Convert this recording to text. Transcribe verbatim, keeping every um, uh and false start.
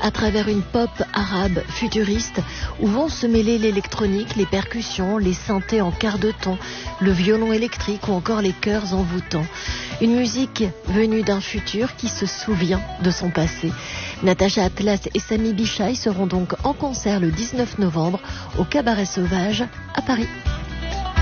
à travers une pop arabe futuriste où vont se mêler l'électronique, les percussions, les synthés en quart de ton, le violon électrique ou encore les chœurs envoûtants. Une musique venue d'un futur qui se souvient de son passé. Natacha Atlas et Sami Bichai seront donc en concert le dix-neuf novembre au Cabaret Sauvage à Paris.